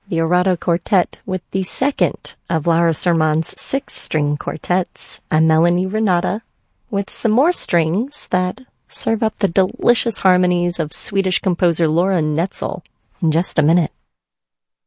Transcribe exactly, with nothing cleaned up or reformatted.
the Arado Quartet with the second of Laura Sermon's six-string quartets, a Melanie Renata, with some more strings that serve up the delicious harmonies of Swedish composer Laura Netzel in just a minute.